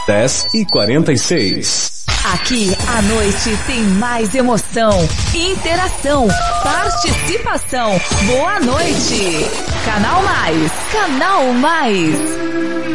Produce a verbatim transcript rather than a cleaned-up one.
dez e quarenta e seis. Aqui a noite tem mais emoção, interação, participação. Boa noite. Canal Mais. Canal Mais.